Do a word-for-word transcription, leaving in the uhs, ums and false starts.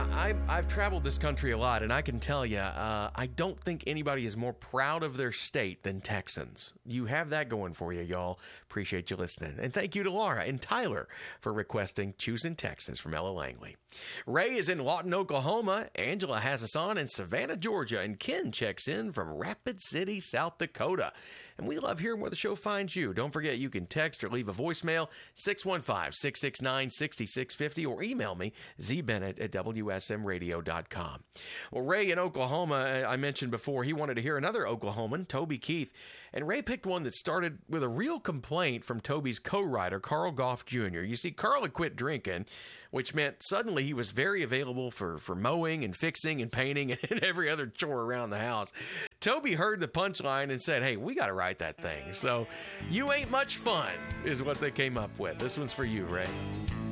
I, I've traveled this country a lot, and I can tell you, uh, I don't think anybody is more proud of their state than Texans. You have that going for you, y'all. Appreciate you listening. And thank you to Laura and Tyler for requesting Choosing Texas from Ella Langley. Ray is in Lawton, Oklahoma. Angela has us on in Savannah, Georgia. And Ken checks in from Rapid City, South Dakota. And we love hearing where the show finds you. Don't forget you can text or leave a voicemail, six one five, six six nine, six six five zero, or email me, zbennett at w s m radio dot com. Well, Ray in Oklahoma, I mentioned before, he wanted to hear another Oklahoman, Toby Keith. And Ray picked one that started with a real complaint from Toby's co-writer, Carl Goff Junior You see, Carl had quit drinking, which meant suddenly he was very available for, for mowing and fixing and painting and every other chore around the house. Toby heard the punchline and said, hey, we got to write that thing. So, you ain't much fun is what they came up with. This one's for you, Ray.